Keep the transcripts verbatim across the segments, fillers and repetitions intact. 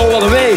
Oh, wat een week.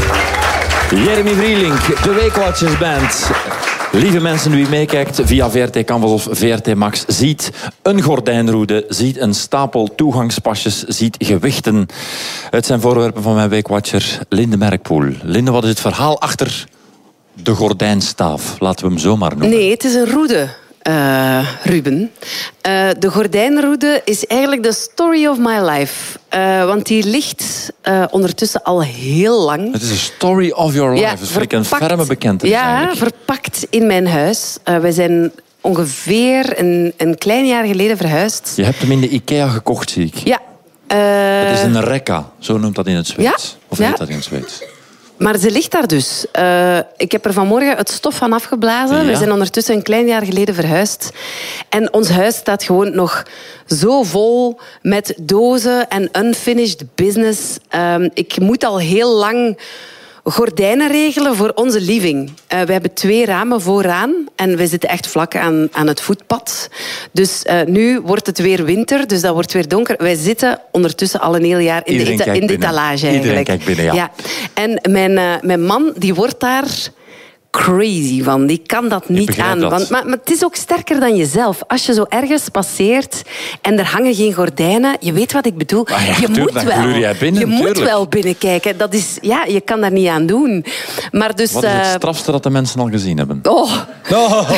Jeremy Vrielink, de Weekwatchers Band. Lieve mensen, wie meekijkt via V R T Canvas of V R T Max, ziet een gordijnroede, ziet een stapel toegangspasjes, ziet gewichten. Het zijn voorwerpen van mijn Weekwatcher Linde Merkpoel. Linde, wat is het verhaal achter de gordijnstaaf? Laten we hem zomaar noemen. Nee, het is een roede. Uh, Ruben. Uh, de gordijnroede is eigenlijk de story of my life. Uh, want die ligt uh, ondertussen al heel lang. Het is een story of your life. Ja, dat vind ik een ferme bekentenis. Ja, eigenlijk. verpakt in mijn huis. Uh, wij zijn ongeveer een, een klein jaar geleden verhuisd. Je hebt hem in de IKEA gekocht, zie ik. Ja. Uh, het is een rekka, zo noemt dat in het Zweeds. Ja? Of Ja. heet dat in het Zweeds? Maar ze ligt daar dus. Uh, ik heb er vanmorgen het stof van afgeblazen. Ja. We zijn ondertussen een klein jaar geleden verhuisd. En ons huis staat gewoon nog zo vol met dozen en unfinished business. Um, ik moet al heel lang gordijnen regelen voor onze living. Uh, we hebben twee ramen vooraan en we zitten echt vlak aan, aan het voetpad. Dus uh, nu wordt het weer winter, dus dat wordt weer donker. Wij zitten ondertussen al een heel jaar in Iedereen de, eta- in de binnen. etalage. Iedereen eigenlijk. kijkt binnen, ja. ja. En mijn, uh, mijn man die wordt daar crazy van. Die kan dat niet begrijp aan. dat. Want, maar, maar het is ook sterker dan jezelf. Als je zo ergens passeert en er hangen geen gordijnen, je weet wat ik bedoel. Ah ja, je tuurlijk, moet dan wel. gleur jij binnen, je moet tuurlijk. wel binnenkijken. Dat is, ja, je kan daar niet aan doen. Maar dus, Wat is het uh, strafste dat de mensen al gezien hebben? oh, Oh.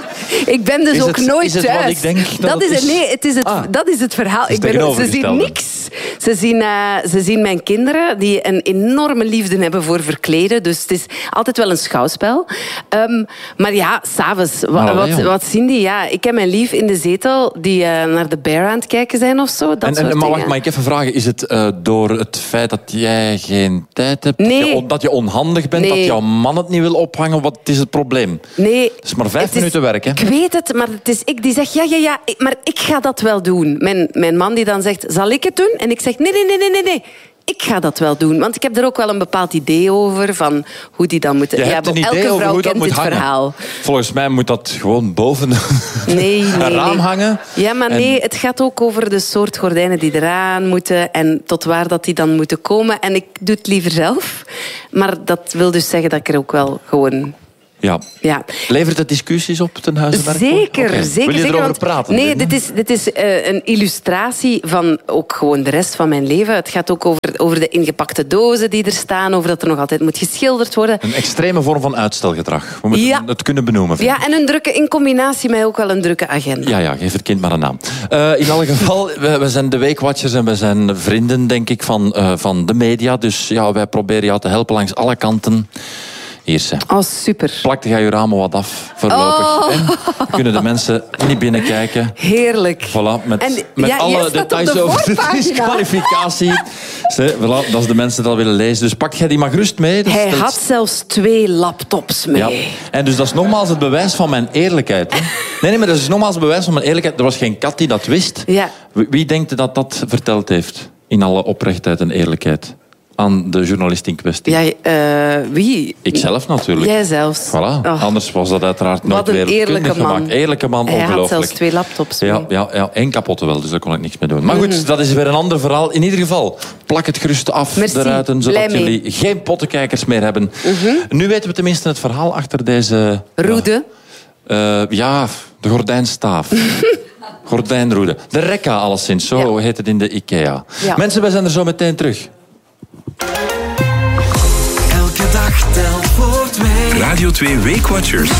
ik ben dus Is ook het- nooit is het thuis. wat ik denk dat het is het, is? nee, het is het, Ah. dat is het verhaal. Het is Ik ben, ze zien tegenovergestelde. niks. Ze zien, uh, ze zien mijn kinderen die een enorme liefde hebben voor verkleden. Dus het is altijd wel een schouwspel. Um, maar ja, s'avonds, wa- Maar wat, jong. wat zien die? Ja, ik heb mijn lief in de zetel die uh, naar de bear aan het kijken zijn of zo. Dat En, soort en, maar wacht, dingen. mag ik even vragen? Is het uh, door het feit dat jij geen tijd hebt? Nee. Dat, je, on- dat je onhandig bent? Nee. Dat jouw man het niet wil ophangen? Wat is het probleem? Nee. Het is maar vijf Het is- minuten werk, hè? Ik weet het, maar het is ik die zeg ja, ja, ja, ik- maar ik ga dat wel doen. Mijn, mijn man die dan zegt, zal ik het doen? En ik zeg, nee, nee, nee, nee, nee, nee. Ik ga dat wel doen. Want ik heb er ook wel een bepaald idee over van hoe die dan moeten... Je ja, hebt een elke idee over vrouw hoe dat kent moet dit hangen. verhaal. Volgens mij moet dat gewoon boven Nee, nee, een raam nee. hangen. Ja, maar En- nee, het gaat ook over de soort gordijnen die eraan moeten en tot waar dat die dan moeten komen. En ik doe het liever zelf. Maar dat wil dus zeggen dat ik er ook wel gewoon... Ja. Ja. Levert het discussies op ten huize? Zeker, Oké. zeker. Wil je zeker, erover want- praten? Nee, Linde? dit is, dit is uh, een illustratie van ook gewoon de rest van mijn leven. Het gaat ook over, over de ingepakte dozen die er staan, over dat er nog altijd moet geschilderd worden. Een extreme vorm van uitstelgedrag. We moeten Ja. het kunnen benoemen. vind ik. Ja, en een drukke, in combinatie met ook wel een drukke agenda. Ja, ja, geef het kind maar een naam. Uh, in alle geval, we, we zijn de Weekwatchers en we zijn vrienden, denk ik, van, uh, van de media. Dus ja, wij proberen jou te helpen langs alle kanten. Hier, ze. Oh, super. Plakte jij je ramen wat af, voorlopig. Oh. hè? Dan kunnen de mensen niet binnenkijken. Heerlijk. Voilà, met, En, met ja, jij alle staat op details de over de voorpagina. disqualificatie. Ze, voilà, dat is de mensen dat willen lezen. Dus pak jij die maar gerust mee. Dat Hij stelt- had zelfs twee laptops mee. Ja. En dus dat is nogmaals het bewijs van mijn eerlijkheid. Hè? Nee, nee, maar dat is nogmaals het bewijs van mijn eerlijkheid. Er was geen kat die dat wist. Ja. Wie, wie denkt dat dat verteld heeft? In alle oprechtheid en eerlijkheid. Aan de journalist in kwestie. Ja, uh, wie? Ikzelf natuurlijk. Jij zelfs. Voilà. Oh. Anders was dat uiteraard nooit Wat een wereldkundig eerlijke man. gemaakt. Eerlijke man, Hij had ongelooflijk. zelfs twee laptops mee. Ja, ja, ja, één kapotte wel, dus daar kon ik niks mee doen. Maar goed, dat is weer een ander verhaal. In ieder geval, plak het gerust af, Merci, de ruiten, zodat blij mee. jullie geen pottenkijkers meer hebben. Nu weten we tenminste het verhaal achter deze... Roede. Uh, ja, de gordijnstaaf. Gordijnroede. De rekka, alleszins. Zo Ja. heet het in de IKEA. Ja. Mensen, wij zijn er zo meteen terug. Elke dag telt voor twee. Radio twee Weekwatchers.